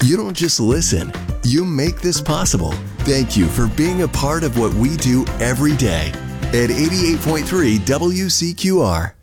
You don't just listen, you make this possible. Thank you for being a part of what we do every day at 88.3 WCQR.